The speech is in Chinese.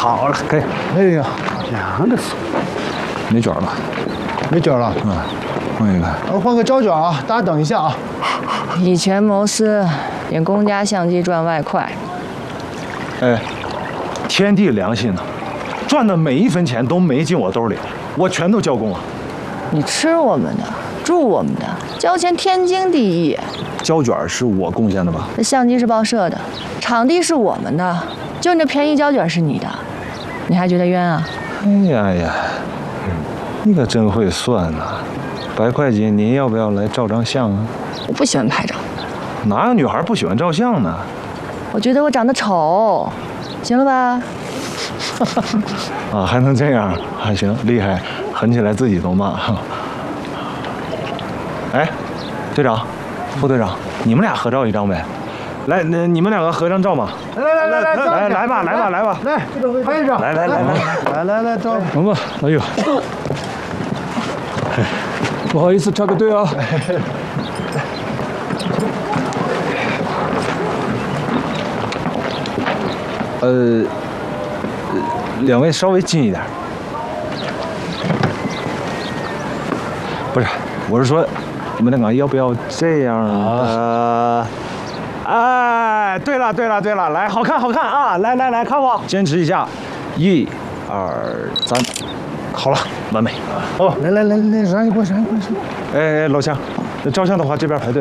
好了，可以。 哎呀， 凉的是。没卷了。 没卷了。 换一个。 换个胶卷啊！大家等一下啊。 以权谋私，点公家相机赚外快。 哎，天地良心呐，赚的每一分钱都没进我兜里，我全都交公了。 你吃我们的，住我们的，交钱天经地义。 胶卷是我贡献的吧？ 这相机是报社的，场地是我们的，就你这便宜胶卷是你的，你还觉得冤啊？ 哎呀，你可真会算呐！白会计，您要不要来照张相啊？ 我不喜欢拍照。 哪有女孩不喜欢照相呢？ 我觉得我长得丑，行了吧？ 啊，还能这样？还行，厉害，狠起来自己都骂。哎，队长，副队长，你们俩合照一张呗？来，你们两个合张照嘛？来吧， 来，拍一张。来，照。 龙哥，哎呦，不好意思插个队啊。 两位稍微近一点。不是，我是说，你们两个要不要这样啊？哎，对了，来，好看啊！来，看我，坚持一下，1、2、3，好了，完美。 哦，来，让你过来。 哎，老乡，照相的话这边排队。